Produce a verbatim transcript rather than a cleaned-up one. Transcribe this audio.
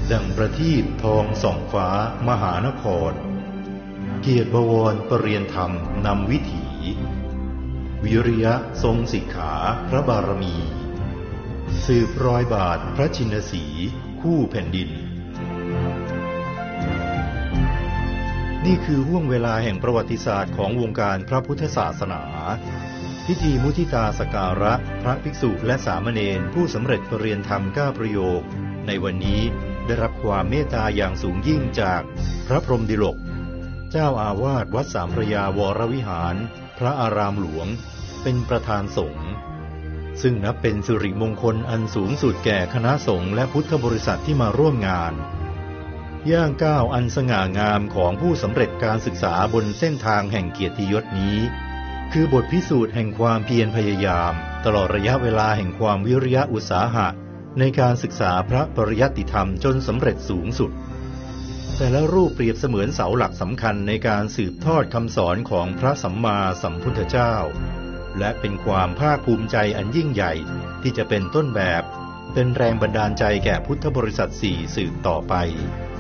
ดังประทีปทองส่องฟ้ามหานครเกียรติบวรประเรียนธรรมนำวิถีวิริยะทรงสิกขาพระบารมีสืบรอยบาทพระชินสีห์คู่แผ่นดินนี่คือห่วงเวลาแห่งประวัติศาสตร์ของวงการพระพุทธศาสนาพิธีมุทิตาสการะพระภิกษุและสามเณรผู้สำเร็จประเรียนธรรมเก้าประโยคในวันนี้ได้รับความเมตตาอย่างสูงยิ่งจากพระพรหมดิลกเจ้าอาวาสวัดสามพระยาวรวิหารพระอารามหลวงเป็นประธานสงฆ์ซึ่งนับเป็นสิริมงคลอันสูงสุดแก่คณะสงฆ์และพุทธบริษัทที่มาร่วมงานย่างก้าวอันสง่างามของผู้สำเร็จการศึกษาบนเส้นทางแห่งเกียรติยศนี้คือบทพิสูจน์แห่งความเพียรพยายามตลอดระยะเวลาแห่งความวิริยะอุตสาหะในการศึกษาพระปริยัติธรรมจนสำเร็จสูงสุดแต่ละรูปเปรียบเสมือนเสาหลักสำคัญในการสืบทอดคำสอนของพระสัมมาสัมพุทธเจ้าและเป็นความภาคภูมิใจอันยิ่งใหญ่ที่จะเป็นต้นแบบเป็นแรงบันดาลใจแก่พุทธบริษัทสี่สืบต่อไป